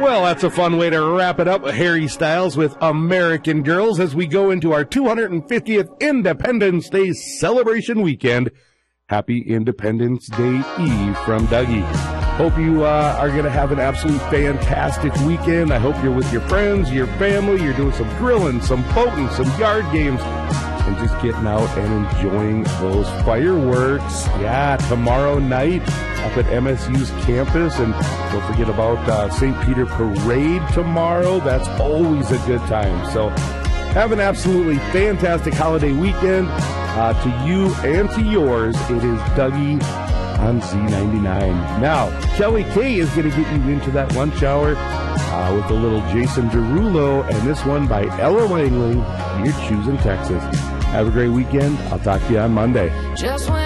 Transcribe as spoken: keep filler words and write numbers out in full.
Well, that's a fun way to wrap it up. Harry Styles with American Girls as we go into our two hundred fiftieth Independence Day celebration weekend. Happy Independence Day Eve from Dougie. Hope you uh, are going to have an absolute fantastic weekend. I hope you're with your friends, your family. You're doing some grilling, some boating, some yard games, and just getting out and enjoying those fireworks. Yeah, tomorrow night up at M S U's campus. And don't forget about uh, Saint Peter Parade tomorrow. That's always a good time. So have an absolutely fantastic holiday weekend. Uh, to you and to yours, it is Dougie on Z ninety-nine. Now, Kelly K is going to get you into that lunch hour uh, with a little Jason Derulo, and this one by Ella Langley. You're choosing Texas. Have a great weekend. I'll talk to you on Monday. Just when